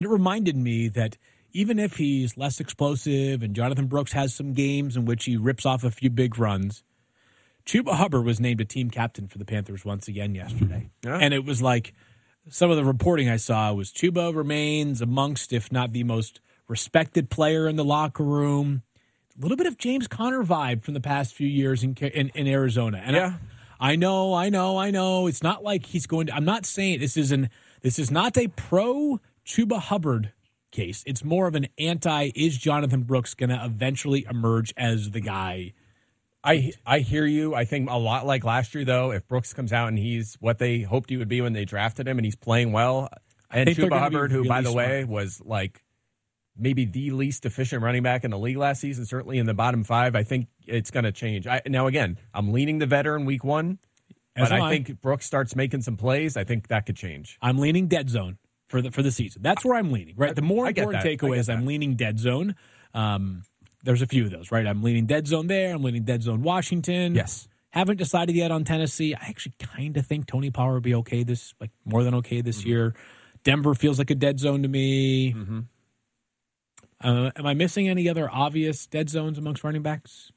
It reminded me that even if he's less explosive and Jonathan Brooks has some games in which he rips off a few big runs, Chuba Hubbard was named a team captain for the Panthers once again yesterday. Yeah. And it was like some of the reporting I saw was Chuba remains amongst, if not the most respected player in the locker room. A little bit of James Conner vibe from the past few years in Arizona. And yeah. I know. It's not like he's going to – I'm not saying this is not a pro-Chuba Hubbard case. It's more of an is Jonathan Brooks going to eventually emerge as the guy? I hear you. I think a lot like last year, though, if Brooks comes out and he's what they hoped he would be when they drafted him and he's playing well, and Chuba Hubbard, who, by the way, was like maybe the least efficient running back in the league last season, certainly in the bottom five, I think it's going to change. Now, again, I'm leaning the veteran week one, but I think Brooks starts making some plays. I think that could change. I'm leaning dead zone for the season. That's where I'm leaning, right? The more important takeaway is I'm leaning dead zone. There's a few of those, right? I'm leaning dead zone there. I'm leaning dead zone Washington. Yes. Haven't decided yet on Tennessee. I actually kind of think Tony Power will be okay more than okay this year. Denver feels like a dead zone to me. Mm-hmm. Am I missing any other obvious dead zones amongst running backs?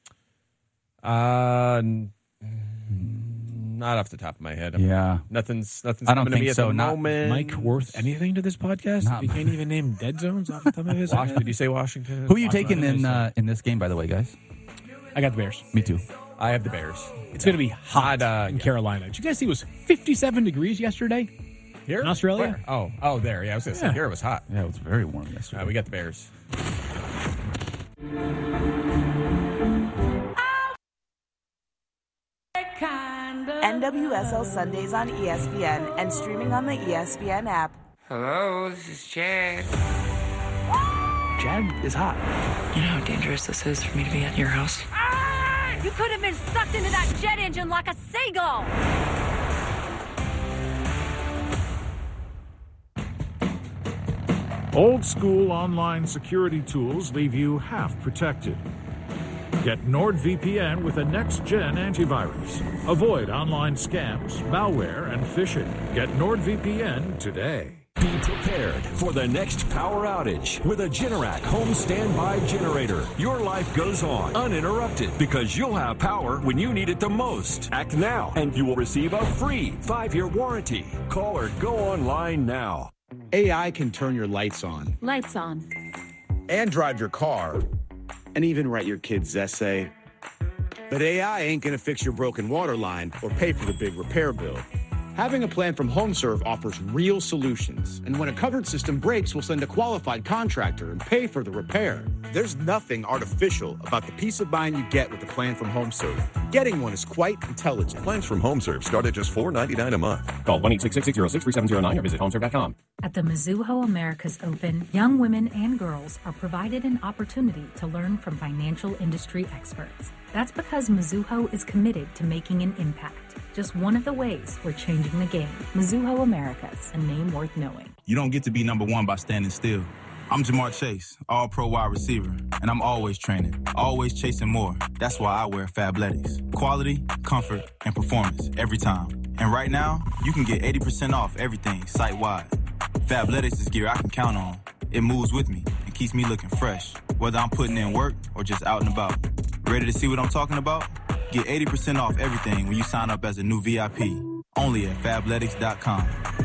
Not off the top of my head. Nothing's coming to me at the moment. Mike worth anything to this podcast? If you can't even name dead zones off the top of his head? Did you say Washington? Who are you taking in this game, by the way, guys? I got the Bears. Me too. I have the Bears. It's going to be hot in Carolina. Did you guys see it was 57 degrees yesterday? Here? In Australia? Where? Oh, there. Yeah, I was going to say, here it was hot. Yeah, it was very warm yesterday. We got the Bears. NWSL Sundays on ESPN and streaming on the ESPN app. Hello, this is Chad. Chad is hot. You know how dangerous this is for me to be at your house? You could have been sucked into that jet engine like a seagull. Old school online security tools leave you half protected. Get NordVPN with a next-gen antivirus. Avoid online scams, malware, and phishing. Get NordVPN today. Be prepared for the next power outage with a Generac home standby generator. Your life goes on uninterrupted because you'll have power when you need it the most. Act now and you will receive a free 5-year warranty. Call or go online now. AI can turn your lights on. Lights on. And drive your car. And even write your kid's essay. But AI ain't gonna fix your broken water line or pay for the big repair bill. Having a plan from HomeServe offers real solutions. And when a covered system breaks, we'll send a qualified contractor and pay for the repair. There's nothing artificial about the peace of mind you get with a plan from HomeServe. Getting one is quite intelligent. Plans from HomeServe start at just $4.99 a month. Call 1-866-606-3709 or visit homeserve.com. At the Mizuho Americas Open, young women and girls are provided an opportunity to learn from financial industry experts. That's because Mizuho is committed to making an impact. Just one of the ways we're changing the game. Mizuho Americas, a name worth knowing. You don't get to be number one by standing still. I'm Jamar Chase, all-pro wide receiver, and I'm always training, always chasing more. That's why I wear Fabletics. Quality, comfort, and performance every time. And right now, you can get 80% off everything site-wide. Fabletics is gear I can count on. It moves with me and keeps me looking fresh, whether I'm putting in work or just out and about. Ready to see what I'm talking about? Get 80% off everything when you sign up as a new VIP. Only at Fabletics.com.